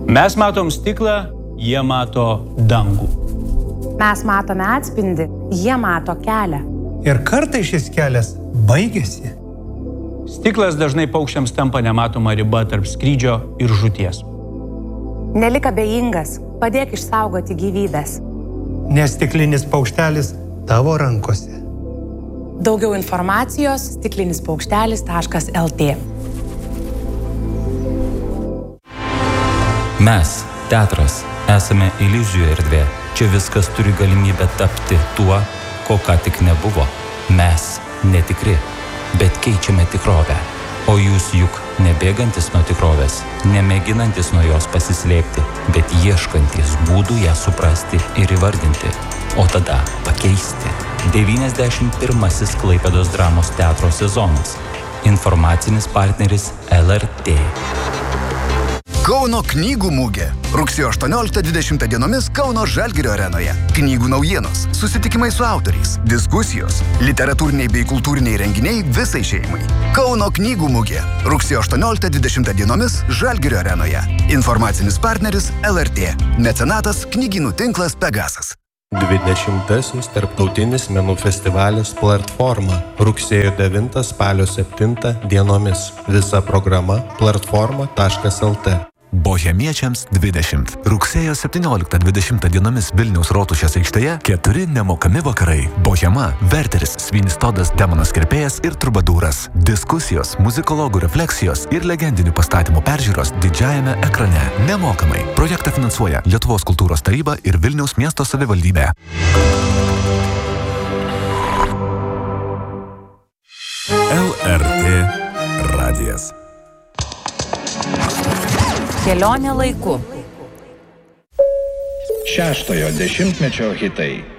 Mes matom stiklą, jie mato dangų. Mes matome atspindį, jie mato kelią. Ir kartais šis kelias baigėsi. Stiklas dažnai paukščiams tampa nematoma riba tarp skrydžio ir žūties. Nelik abejingas, padėk išsaugoti gyvybės. Nes stiklinis paukštelis tavo rankose. Daugiau informacijos stiklinispaukštelis.lt. Mes, teatras, esame iliuzijų erdvė. Čia viskas turi galimybę tapti tuo, ko ką tik nebuvo. Mes netikri, bet keičiame tikrovę. O jūs juk nebėgantis nuo tikrovės, nemėginantis nuo jos pasislėpti, bet ieškantis būdų ją suprasti ir įvardinti. O tada pakeisti. 91. Klaipėdos dramos teatro sezonas. Informacinis partneris LRT. Kauno knygų mugė. Rugsėjo 18-20 dienomis Kauno Žalgirio arenoje. Knygų naujienos, susitikimai su autoriais, diskusijos, literatūriniai bei kultūriniai renginiai visai šeimai. Kauno knygų mugė. Rugsėjo 18-20 dienomis Žalgirio arenoje. Informacinis partneris LRT. Mecenatas knygynų tinklas Pegasas. 20. Tarptautinis menų festivalis Platforma. Rugsėjo 9 spalio 7 dienomis. Visa programa platforma.lt. Bohemiečiams 20. Rugsėjo 17-20 dienomis Vilniaus Rotušės aikštėje 4 nemokami vakarai. Bohema, Verteris, Svinistodas, Demonas Kirpėjas ir Trubadūras. Diskusijos, muzikologų refleksijos ir legendinių pastatymų peržiūros didžiajame ekrane. Nemokamai. Projektą finansuoja Lietuvos kultūros taryba ir Vilniaus miesto savivaldybė. LRT radijas. Kelionė laiku. 6-ojo dešimtmečio hitai.